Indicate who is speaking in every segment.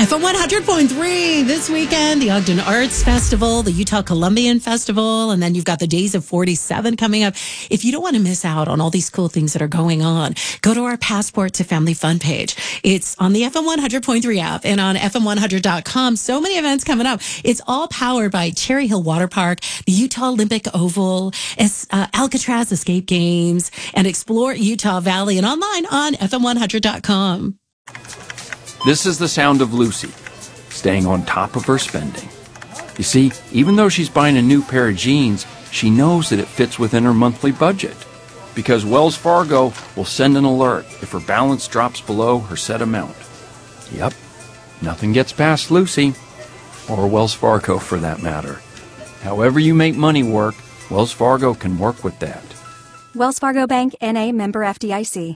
Speaker 1: FM 100.3 this weekend, the Ogden Arts Festival, the Utah Columbian Festival, and then you've got the Days of 47 coming up. If you don't want to miss out on all these cool things that are going on, go to our Passport to Family Fun page. It's on the FM 100.3 app and on FM100.com. So many events coming up. It's all powered by Cherry Hill Water Park, the Utah Olympic Oval, Alcatraz Escape Games, and Explore Utah Valley, and online on FM100.com.
Speaker 2: This is the sound of Lucy, staying on top of her spending. You see, even though she's buying a new pair of jeans, she knows that it fits within her monthly budget, because Wells Fargo will send an alert if her balance drops below her set amount. Yep, nothing gets past Lucy, or Wells Fargo for that matter. However you make money work, Wells Fargo can work with that.
Speaker 3: Wells Fargo Bank, N.A., member FDIC.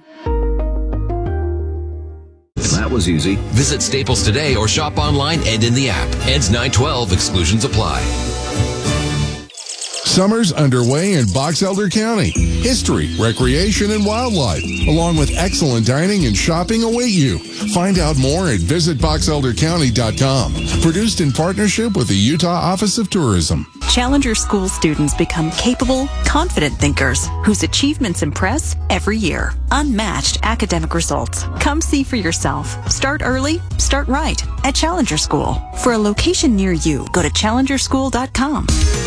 Speaker 4: That was easy.
Speaker 5: Visit Staples today or shop online and in the app. Ends 9/12. Exclusions apply.
Speaker 6: Summer's underway in Box Elder County. History, recreation, and wildlife, along with excellent dining and shopping await you. Find out more at visitboxeldercounty.com. Produced in partnership with the Utah Office of Tourism.
Speaker 7: Challenger School students become capable, confident thinkers whose achievements impress every year. Unmatched academic results. Come see for yourself. Start early, start right at Challenger School. For a location near you, go to challengerschool.com.